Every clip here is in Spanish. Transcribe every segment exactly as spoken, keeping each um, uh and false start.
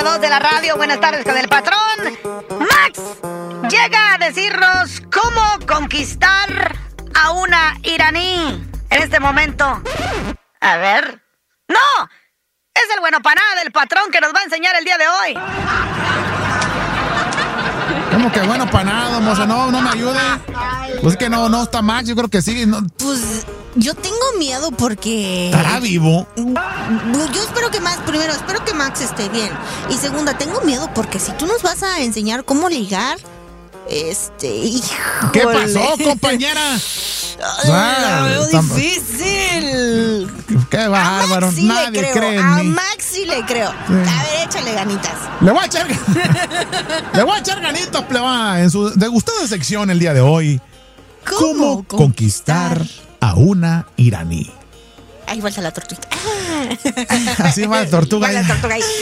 número dos de la radio. Buenas tardes con el patrón. Max llega a decirnos cómo conquistar a una iraní en este momento. A ver. ¡No! Es el bueno para nada del patrón que nos va a enseñar el día de hoy. ¿Cómo que bueno para nada, moza? No, no me ayude. Pues que no, no está Max, yo creo que sí. No. Pues yo tengo miedo porque... ¿Estará vivo? Yo espero que Max, primero, espero que Max esté bien. Y segunda, tengo miedo porque si tú nos vas a enseñar cómo ligar, este... Híjole. ¿Qué pasó, compañera? Ay, la veo difícil. Qué bárbaro, sí nadie cree en A mí. Max sí le creo. Sí. A ver, échale ganitas. Le voy a echar, le voy a echar ganitas, pleba, en su degustada sección el día de hoy. ¿Cómo, ¿Cómo conquistar, conquistar a una iraní? Ahí va la tortuga. Así va la tortuga. Va la tortuga ahí.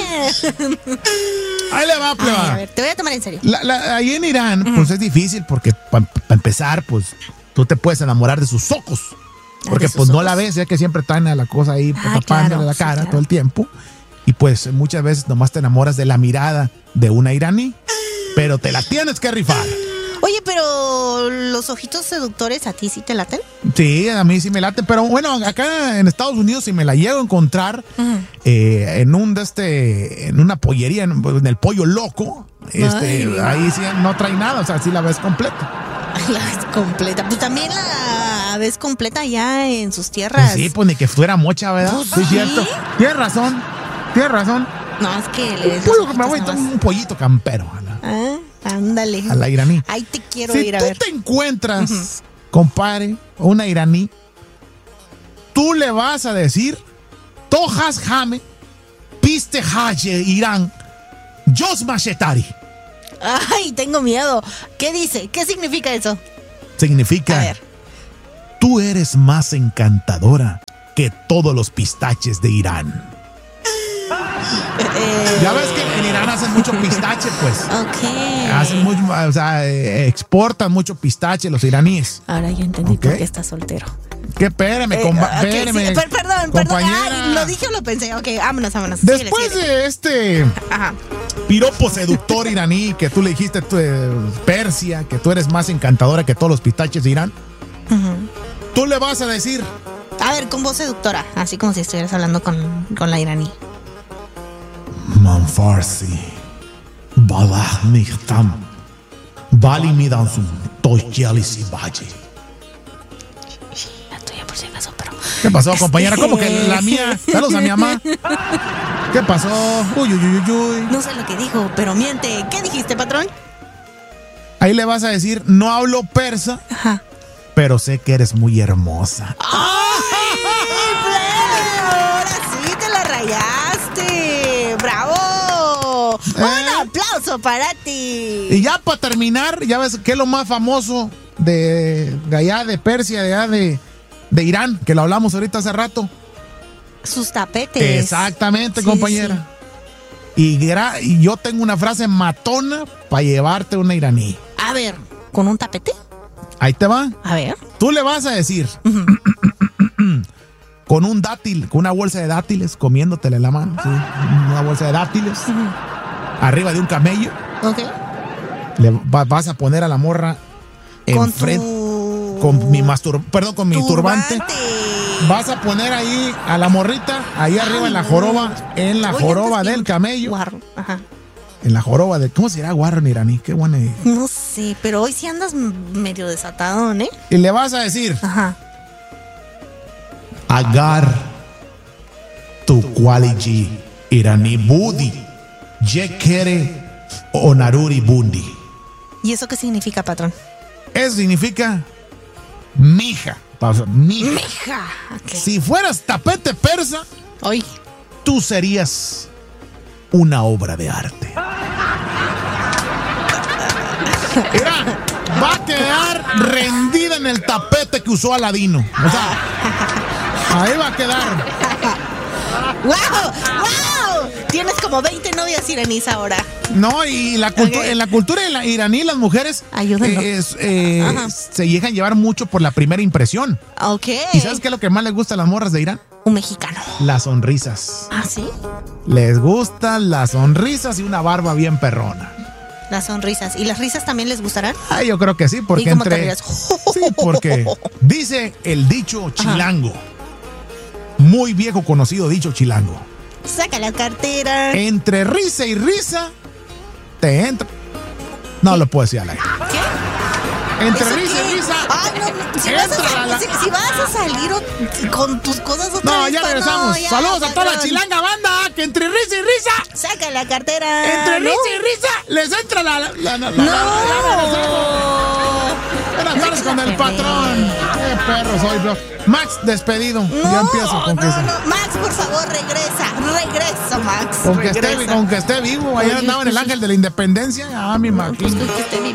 Ahí le va, pleba. Ay, a ver, te voy a tomar en serio. La, la, ahí en Irán, uh-huh. pues es difícil porque para pa empezar, pues tú te puedes enamorar de sus ojos. Porque pues ojos. No la ves, ya que siempre traen a la cosa ahí ah, tapándole claro, la cara sí, claro. todo el tiempo. Y pues muchas veces nomás te enamoras de la mirada de una iraní, pero te la tienes que rifar. Oye, pero los ojitos seductores, ¿a ti sí te laten? Sí, a mí sí me laten, pero bueno, acá en Estados Unidos si me la llego a encontrar uh-huh. eh, en un de este, en una pollería, en, en el Pollo Loco, este, ahí sí no trae nada, o sea, sí la ves completa. La ves completa, pues también la ves completa ya en sus tierras. Pues sí, pues ni que fuera mocha, ¿verdad? Pues sí, es cierto. Tienes razón, tienes razón. No, es que le un, pollo, me voy a un pollito campero. Ah, ándale. A la iraní. Ahí te quiero si ir a ver. Si tú te encuentras, uh-huh. compadre, una iraní, tú le vas a decir, Tojas Jame, Piste Haye Irán, Jos Mashetari. Ay, tengo miedo. ¿Qué dice? ¿Qué significa eso? Significa, a ver. Tú eres más encantadora que todos los pistaches de Irán. Eh, ya ves que en Irán hacen mucho pistache, pues. Ok. Hacen mucho, o sea, eh, exportan mucho pistache los iraníes. Ahora ya entendí okay. por qué estás soltero. Que espérame, eh, compa- okay, espérame. Sí, per- perdón, compañera. perdón. Ay, ¿lo dije o lo pensé? Ok, vámonos, vámonos. Después síguele, síguele. de este Ajá. piropo seductor iraní, que tú le dijiste tú, eh, Persia, que tú eres más encantadora que todos los pistaches de Irán, uh-huh. tú le vas a decir. A ver, con voz seductora, así como si estuvieras hablando con, con la iraní. Man Farsi, Balah Mihtam, Bali Midansun, Toyalisi Baji. La tuya por si acaso, pero. ¿Qué pasó, compañera? ¿Cómo que la mía? Saludos a mi mamá. ¿Qué pasó? Uy, uy, uy, uy. No sé lo que dijo, pero miente. ¿Qué dijiste, patrón? Ahí le vas a decir, no hablo persa, ajá. pero sé que eres muy hermosa. ¡Ay! Ahora sí te la rayaste. ¡Bravo! ¿Eh? Un aplauso para ti. Y ya para terminar, ya ves que es lo más famoso de, de allá de Persia, de allá de, de Irán, que lo hablamos ahorita hace rato. Sus tapetes. Exactamente, sí, compañera. Sí. Y, gra- y yo tengo una frase matona para llevarte una iraní. A ver, ¿con un tapete? Ahí te va. A ver. Tú le vas a decir, uh-huh. con un dátil, con una bolsa de dátiles, comiéndotele la mano, ¿sí? Una bolsa de dátiles, uh-huh. arriba de un camello. Ok. Le va- vas a poner a la morra enfrente. Tu... Con mi mastur... Perdón, con mi turbante. turbante. Vas a poner ahí a la morrita, ahí arriba Ay, en la joroba, en la Oye, joroba del camello. Guarro, ajá. En la joroba de... ¿Cómo se dirá guarro en iraní? Qué buena idea. No sé, pero hoy sí andas medio desatadón, ¿eh? Y le vas a decir... Ajá. Agar tu quality iraní budi, ye kere onaruri bundi. ¿Y eso qué significa, patrón? Eso significa mija. Pausa, mija. Mija. Okay. Si fueras tapete persa, hoy tú serías una obra de arte. Mira, va a quedar rendida en el tapete que usó Aladino. O sea, ahí va a quedar. ¡Wow! ¡Wow! Tienes como veinte novias iraníes ahora. No, y la cultu- okay. en la cultura iraní las mujeres eh, eh, se dejan llevar mucho por la primera impresión. Ok. ¿Y sabes qué es lo que más les gusta a las morras de Irán? un mexicano? Las sonrisas. ¿Ah, sí? Les gustan las sonrisas y una barba bien perrona. Las sonrisas. ¿Y las risas también les gustarán? Ah, yo creo que sí, porque ¿Y cómo te entre... rías? Sí, porque dice el dicho chilango. Ajá. Muy viejo conocido dicho chilango. Saca la cartera. Entre risa y risa, te entra... No ¿Qué? Lo puedo decir al aire. ¿Qué? Entre risa qué? y risa. Ah, no, si, vas a, la... si, si vas a salir o, con tus cosas otra no, vez. Ya regresamos. No, ya, saludos a toda la chilanga banda. Que entre risa y risa. Saca la cartera. Entre risa no. y risa les entra la. la, la, la no. Buenas tardes con el patrón. Qué perro soy, bro. Max, despedido. No, ya empiezo con no, que no. Max, por favor, regresa. Regresa, Max. Con que, esté, con que esté vivo. Ayer andaba en el Ángel de la Independencia. Ah, mi Max. Pues que esté vivo.